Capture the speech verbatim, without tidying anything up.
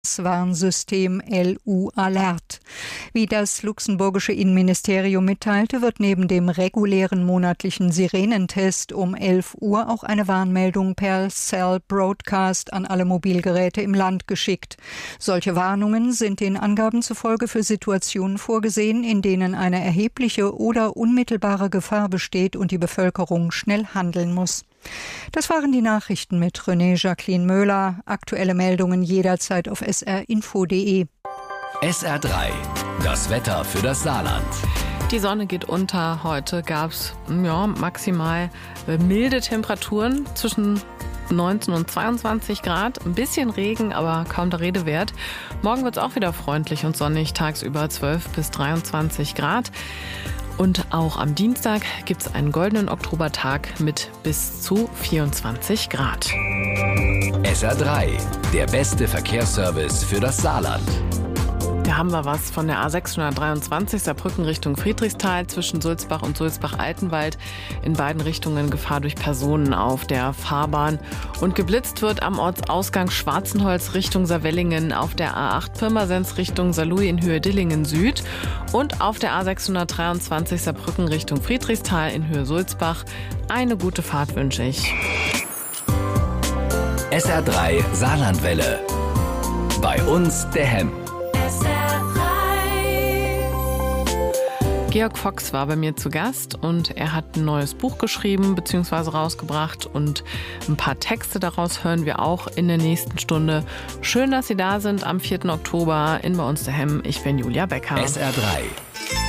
Warnsystem L U Alert. Wie das luxemburgische Innenministerium mitteilte, wird neben dem regulären monatlichen Sirenentest um elf Uhr auch eine Warnmeldung per Cell Broadcast an alle Mobilgeräte im Land geschickt. Solche Warnungen sind den Angaben zufolge für Situationen vorgesehen, in denen eine erhebliche oder unmittelbare Gefahr besteht und die Bevölkerung schnell handeln muss. Das waren die Nachrichten mit René Jacqueline Möhler. Aktuelle Meldungen jederzeit auf s r info punkt d e. S R drei, das Wetter für das Saarland. Die Sonne geht unter. Heute gab es ja, maximal milde Temperaturen zwischen neunzehn und zweiundzwanzig Grad. Ein bisschen Regen, aber kaum der Rede wert. Morgen wird es auch wieder freundlich und sonnig, tagsüber zwölf bis dreiundzwanzig Grad. Und auch am Dienstag gibt es einen goldenen Oktobertag mit bis zu vierundzwanzig Grad. S R drei, der beste Verkehrsservice für das Saarland. Da haben wir was von der A sechshundertdreiundzwanzig Saarbrücken Richtung Friedrichsthal zwischen Sulzbach und Sulzbach-Altenwald. In beiden Richtungen Gefahr durch Personen auf der Fahrbahn. Und geblitzt wird am Ortsausgang Schwarzenholz Richtung Saarwellingen, auf der A acht Pirmasens Richtung Saarlouis in Höhe Dillingen Süd und auf der A sechshundertdreiundzwanzig Saarbrücken Richtung Friedrichsthal in Höhe Sulzbach. Eine gute Fahrt wünsche ich. S R drei Saarlandwelle. Bei uns der Hemm. Georg Fox war bei mir zu Gast und er hat ein neues Buch geschrieben bzw. rausgebracht und ein paar Texte daraus hören wir auch in der nächsten Stunde. Schön, dass Sie da sind am vierten Oktober in Bei uns der Hemm. Ich bin Julia Becker. S R drei.